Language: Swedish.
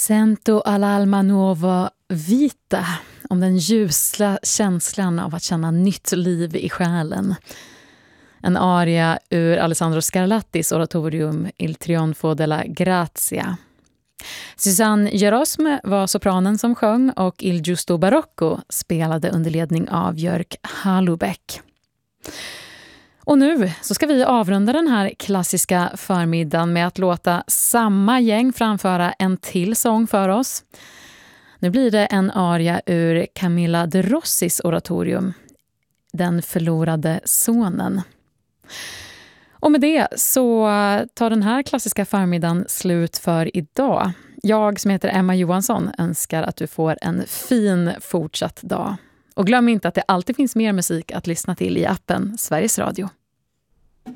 Sento all'alma nuova vita, om den ljusla känslan av att känna nytt liv i själen. En aria ur Alessandro Scarlattis oratorium Il trionfo della grazia. Susanne Gerosme var sopranen som sjöng och Il giusto barocco spelade under ledning av Jörg Halubeck. Och nu så ska vi avrunda den här klassiska förmiddagen med att låta samma gäng framföra en till sång för oss. Nu blir det en aria ur Camilla de Rossis oratorium, Den förlorade sonen. Och med det så tar den här klassiska förmiddagen slut för idag. Jag som heter Emma Johansson önskar att du får en fin fortsatt dag. Och glöm inte att det alltid finns mer musik att lyssna till i appen Sveriges Radio.